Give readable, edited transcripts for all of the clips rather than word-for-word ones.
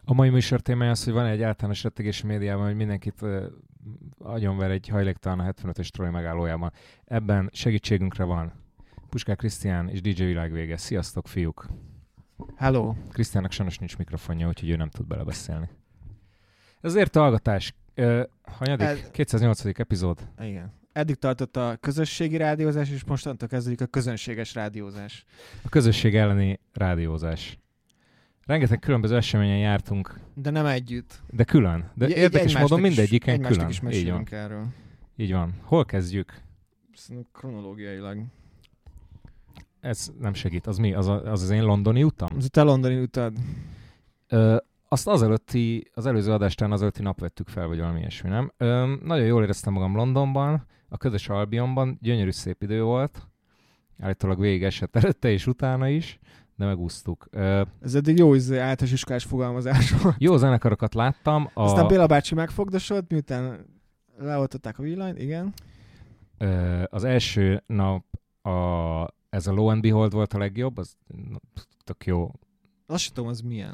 A mai műsor témája az, hogy van egy általános rettegési médiában, hogy mindenkit agyonver egy hajléktalan a 75-ös troli megállójában. Ebben segítségünkre van Puskák Krisztián és DJ Világvége. Sziasztok, fiúk! Hello! Krisztiánnak sajnos nincs mikrofonja, úgyhogy ő nem tud belebeszélni. Ezért hallgatás. Hanyadik? 208. epizód. Igen. Eddig tartott a közösségi rádiózás, és mostantól kezdődik a közönséges rádiózás. A közösség elleni rádiózás. Rengeteg különböző eseményen jártunk. De nem együtt. De külön. De érdekes módon mindegyiken külön. Is mesélünk erről. Így van. Hol kezdjük? Kronológiailag. Ez nem segít. Az mi? Az én londoni utam? Az a te londoni utad. Azt az előző adástán az előtti nap vettük fel, vagy valami ilyesmi, nem? Nagyon jól éreztem magam Londonban, a közös Albionban, gyönyörű szép idő volt. Állítólag végig esett előtte és utána is, de megúsztuk. Ez eddig jó általános iskolás fogalmazás volt. Jó zenekarokat láttam. Aztán Béla bácsi megfogdosott, miután leoltották a villanyt, igen. Az első nap ez a Low and Behold volt a legjobb, az tök jó. Azt sem tudom, az milyen.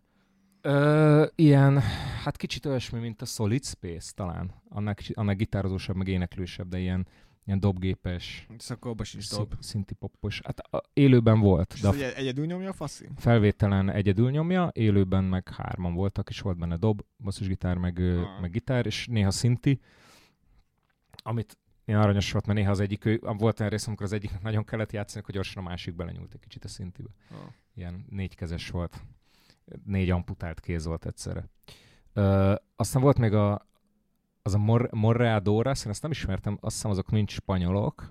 Ilyen, hát kicsit olyasmi, mint a Solid Space talán. Annak gitározósabb, meg éneklősebb, de ilyen dobgépes. Szakolba sincs dob. Szinti-popos. Hát élőben volt. És de egyedül nyomja a faszi? Felvételen egyedül nyomja, élőben meg 3 voltak, és volt benne dob, basszusgitár, meg gitár, és néha szinti. Amit ilyen aranyos volt, mert néha az egyik, volt olyan rész, amikor az egyiknek nagyon kellett játszani, akkor gyorsan a másik belenyúlt egy kicsit a szintibe. Ilyen 4-kezes volt. 4 amputált kéz volt egyszerre. Aztán volt még az a Morreadoras, én ezt nem ismertem, azt hiszem azok mind spanyolok.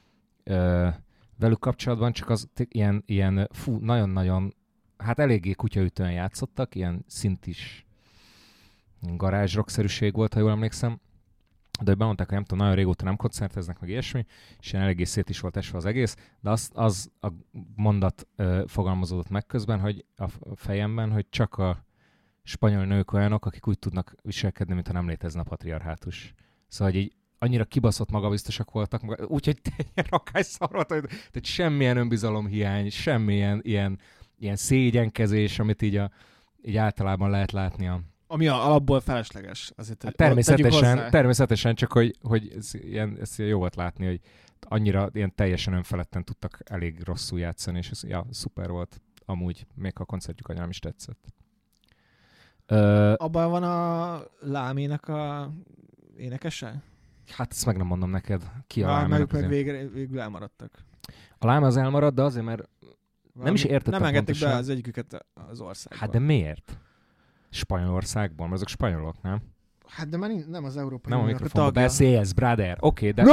Velük kapcsolatban csak az ilyen nagyon-nagyon, hát eléggé kutyaütően játszottak, ilyen szintis garázsrockszerűség volt, ha jól emlékszem. De bemondták, hogy nem tudom, nagyon régóta nem koncerteznek, meg ilyesmi, és ilyen eléggé szét is volt esve az egész, de az a mondat fogalmazódott meg közben, hogy a fejemben, hogy csak a spanyol nők olyanok, akik úgy tudnak viselkedni, mintha nem létezne a patriarhátus. Szóval, hogy így annyira kibaszott magabiztosak voltak, úgyhogy rakásszar volt, hogy tehát semmilyen önbizalomhiány, semmilyen ilyen szégyenkezés, amit így általában lehet látni ami alapból felesleges. Azért, hát természetesen, csak hogy ez jó volt látni, hogy annyira ilyen teljesen önfeledten tudtak elég rosszul játszani, és ez szuper volt amúgy, még ha a koncertjük annyira nem is tetszett. Abban van a Lámének a énekese? Hát ezt meg nem mondom neked. Ki a Lámének? Meg végül elmaradtak. A Láme az elmarad, de azért, mert nem is értettem nem engedték pontosan. be az egyiküket az országban. Hát de miért? Spanyolországban, mert azok spanyolok, nem? Hát de már nem az Európai Nem a Uniónak mikrofonba beszélsz, brother. Oké, de...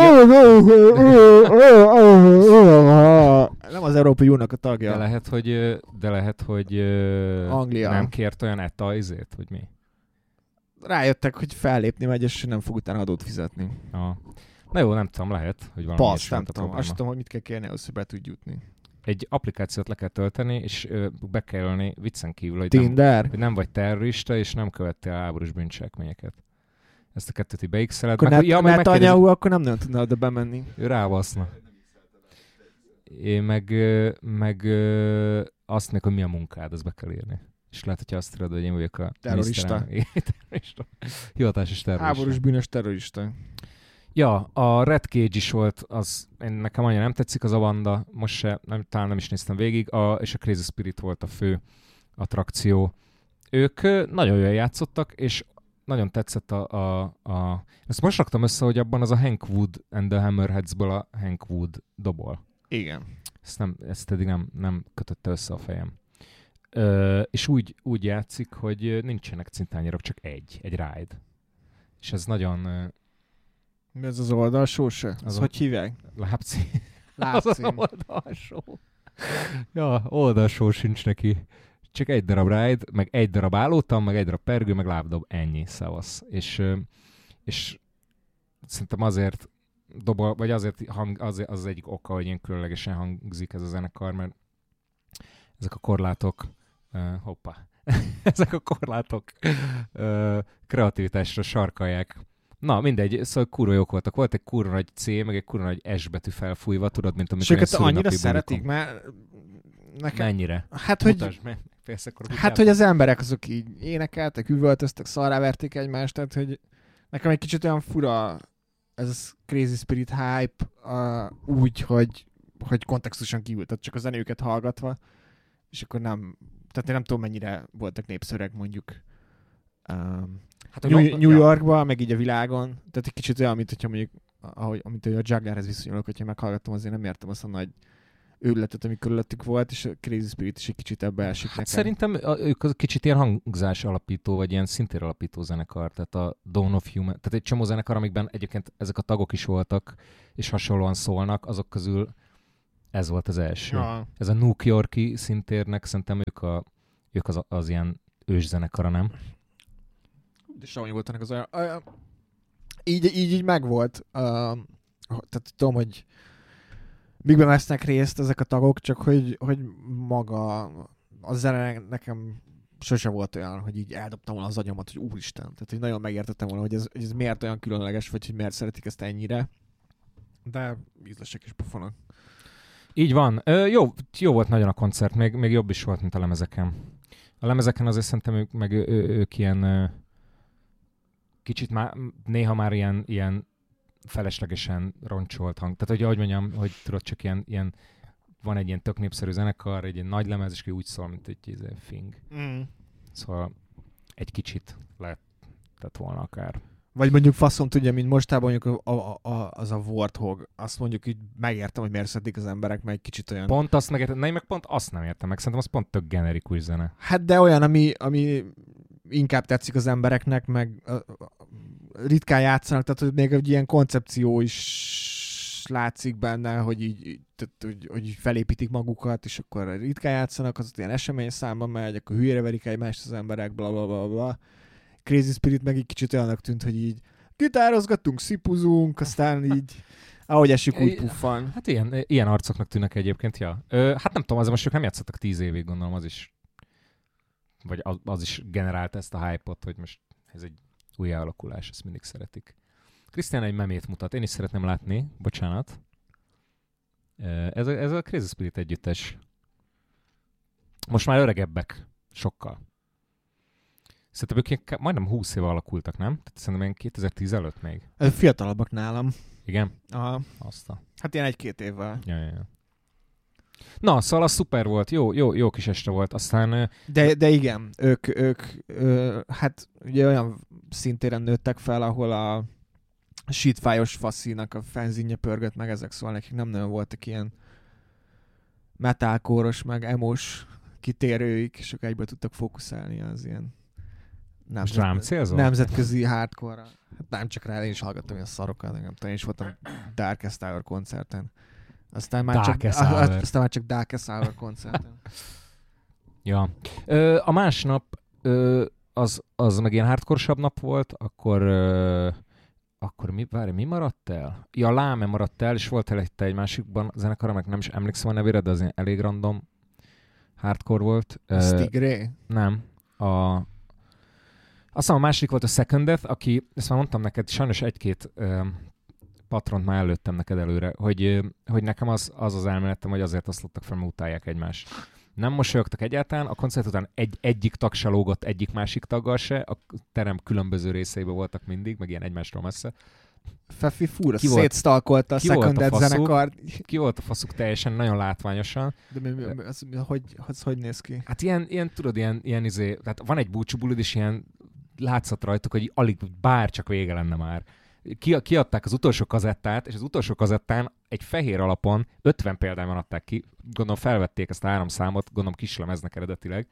Nem az Európai Uniónak a tagja. De lehet, hogy Anglia. Nem kért olyan ETA-izét, hogy mi? Rájöttek, hogy fellépni megy, és nem fog utána adót fizetni. Na jó, nem tudom, lehet, hogy valami Passz, nem tudom. Azt tudom, hogy mit kell kérni, hogy be tud jutni. Egy applikációt le kell tölteni, és be kell ölni viccen kívül, hogy Tinder? nem vagy terrorista, és nem követtél háborús bűncselekményeket. Ezt a kettőt így beixeled. Netanyahu akkor nem tudna oda bemenni. Ő rávaszna. Én meg azt még, hogy mi a munkád, azt be kell írni. És lehet, hogyha azt írod, hogy én vagyok a terrorista. Hivatásos terrorista. Háborús bűnös terrorista. Ja, a Red Cage is volt, nekem annyira nem tetszik az a banda, most se, talán nem is néztem végig, és a Crazy Spirit volt a fő attrakció. Ők nagyon jól játszottak, és nagyon tetszett ezt most raktam össze, hogy abban az a Hank Wood and the Hammerheadsből a Hank Wood dobol. Igen. Ezt eddig nem kötötte össze a fejem. És úgy játszik, hogy nincsenek cintányérok, csak egy ride. És ez nagyon... Mi ez az oldalsó se? Az hogy hívják? Lábcím. Lábcím. Az oldalsó. Ja, oldalsó sincs neki. Csak egy darab ride, meg egy darab állótam, meg egy darab pergő, meg lábdob. Ennyi, szavasz. És szerintem azért dobol, vagy azért az egyik oka, hogy ilyen különlegesen hangzik ez a zenekar, mert ezek a korlátok ezek a korlátok kreativitásra sarkalják. Na, mindegy, szóval kurva jók voltak. Volt egy kurva nagy C, meg egy kurva nagy S betű felfújva, tudod, mint amikor egy szülinapi annyira szeretik, mert nekem... Mennyire? Hát, hogy félszekor. Hát, hogy az emberek azok így énekeltek, üvöltöztek, szarráverték egymást, tehát, hogy nekem egy kicsit olyan fura ez a Crazy Spirit hype úgy, hogy kontextuson kívül, tehát csak a zenéjüket hallgatva, és akkor nem, tehát én nem tudom, mennyire voltak népszerűek mondjuk hát, New Yorkban, meg így a világon, tehát egy kicsit olyan, mint hogyha mondjuk, amit a Jugglerhez viszonyulok, hogyha meghallgattam, azért nem értem azt a nagy őrületet, ami körülöttük volt, és a Crazy Spirit is egy kicsit ebbe esik nekem. Szerintem ők kicsit ilyen hangzás alapító, vagy ilyen szintér alapító zenekar, tehát a Dawn of Human, tehát egy csomó zenekar, amikben egyébként ezek a tagok is voltak, és hasonlóan szólnak, azok közül ez volt az első. Ja. Ez a New York-i szintérnek szerintem ők az ilyen őszenekara, nem? De Savonyi voltanak az olyan... Így megvolt. Tehát tudom, hogy mikben vesznek részt ezek a tagok, csak hogy maga a zene nekem sose volt olyan, hogy így eldobtam volna az agyamat, hogy úristen. Tehát, hogy nagyon megértettem volna, hogy ez miért olyan különleges, vagy hogy miért szeretik ezt ennyire. De ízlesek és pofonok. Így van. Jó volt nagyon a koncert, még jobb is volt, mint a lemezeken. A lemezeken azért szerintem ők ilyen kicsit néha már ilyen feleslegesen roncsolt hang. Tehát, hogy ahogy mondjam, hogy tudod, csak ilyen van egy ilyen tök népszerű zenekar, egy ilyen nagy lemez, és úgy szól, mint egy Fing. Mm. Szóval egy kicsit lehetett volna akár. Vagy mondjuk faszom tudja, mint mostában mondjuk az a Warthog, azt mondjuk így megértem, hogy miért szeretik az emberek, mert egy kicsit olyan... Pont azt megértem, meg pont azt nem értem meg, szerintem az pont tök generikus zene. Hát de olyan, ami inkább tetszik az embereknek, meg ritkán játszanak, tehát hogy még egy ilyen koncepció is látszik benne, hogy így, tehát, hogy felépítik magukat, és akkor ritkán játszanak, az ilyen esemény számban megy, akkor hülyére verik egymást az emberek, bla bla bla bla. Crazy Spirit meg egy kicsit olyannak tűnt, hogy így gitározgatunk, szipuzunk, aztán így ahogy esik, úgy puffan. Hát ilyen arcoknak tűnnek egyébként, ja. Hát nem tudom, azért most ők nem játszottak 10 évig, gondolom, az is vagy az is generálta ezt a hype-ot, hogy most ez egy új alakulás, ezt mindig szeretik. Krisztián egy memét mutat, én is szeretném látni, bocsánat. Ez a Crazy Spirit együttes. Most már öregebbek, sokkal. Szerintem ők majdnem 20 éve alakultak, nem? Tehát szerintem ilyen 2010 előtt még. Fiatalabbak nálam. Igen? Aha. Aztán. Hát ilyen 1-2 évvel. Ja. Na, szóval az szuper volt, jó kis este volt, aztán... De igen, ők hát ugye olyan szintéren nőttek fel, ahol a shitfájos faszinak a fanzinje pörgött meg, ezek, szóval nekik nem nagyon voltak ilyen metalcore-os, meg emos kitérőik, és ők egyből tudtak fókuszálni az ilyen nemzetközi hardcore-ra. Hát nem csak rá, én is hallgattam ilyen szarokat, nem tudom, én is voltam Darkest Hour koncerten. Aztán már csak Darkest Hour koncerten. Ja. A másnap az meg ilyen hardcore-sabb nap volt, akkor mi maradt el? Ja, Láme maradt el, és volt egy másikban zenekar, meg nem is emlékszem a nevére, de az elég random hardcore volt. Stingray? Nem. Aztán a másik volt a Second Death, aki, ezt már mondtam neked, sajnos egy-két patront már előttem neked előre, hogy nekem az elméletem, hogy azért oszlottak fel, mert utálják egymást. Nem mosolyogtak egyáltalán, a koncert után egyik tag se lógott egyik másik taggal se, a terem különböző részeiben voltak mindig, meg ilyen egymástól messze. Feffi fura, szétstalkolta a Second Death zenekar. Ki volt a faszuk teljesen, nagyon látványosan. De hogy néz ki? Hát ilyen tudod, ilyen tehát van egy búcsúbulid, és ilyen látszott rajtuk, hogy alig bárcsak vége lenne már. Kiadták az utolsó kazettát, és az utolsó kazettán egy fehér alapon 50 példányban adták ki. Gondolom felvették ezt a 3 számot, gondolom kislemeznek eredetileg.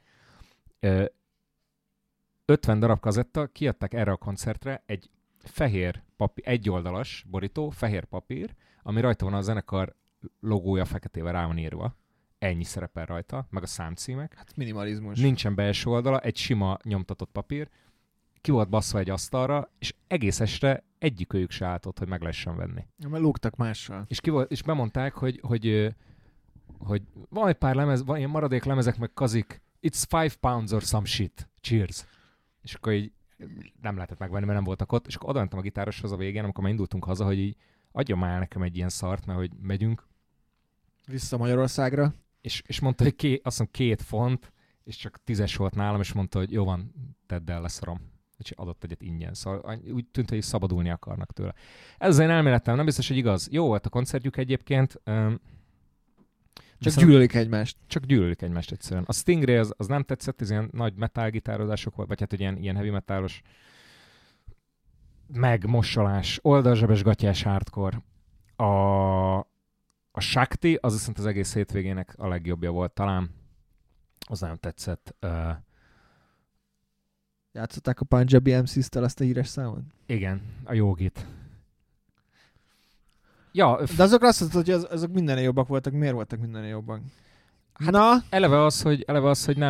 50 darab kazetta, kiadták erre a koncertre egy fehér papír, egyoldalas borító, fehér papír, ami rajta van a zenekar logója feketével rá van írva. Ennyi szerepel rajta, meg a számcímek. Hát minimalizmus. Nincsen belső oldala, egy sima nyomtatott papír. Ki volt basszva egy asztalra, és egész este egyikőjük se állt ott, hogy meg lehessen venni. Ja, mert lógtak mással. És bemondták, hogy van egy pár lemez, van ilyen maradék lemezek, meg kazik, it's 5 pounds or some shit, cheers. És akkor így nem lehetett megvenni, mert nem voltak ott, és akkor odamentem a gitároshoz a végén, amikor már indultunk haza, hogy így adjon már nekem egy ilyen szart, mert hogy megyünk. Vissza Magyarországra. És mondta, hogy azt mondom, 2 font, és csak 10-es volt nálam, és mondta, hogy jó van, tedd el, leszarom. És adott egyet ingyen. Szóval úgy tűnt, hogy szabadulni akarnak tőle. Ez az én elméletem, nem biztos, hogy igaz. Jó volt a koncertjük egyébként. Csak gyűlölik egymást. Csak gyűlölik egymást egyszerűen. A Stingray az nem tetszett, ez ilyen nagy metal gitározások volt, vagy hát ilyen heavy metalos megmossolás, oldalzsebes gatyás hardcore. A Shakti, az viszont az egész hétvégének a legjobbja volt talán. Az nem tetszett. Játszották a Punjabi MC-tel ezt a híres számot? Igen, a Jogit. Ja, de azokra azt mondtad, hogy azok mindennél jobbak voltak. Miért voltak mindennél jobbak? Hát eleve az, hogy nem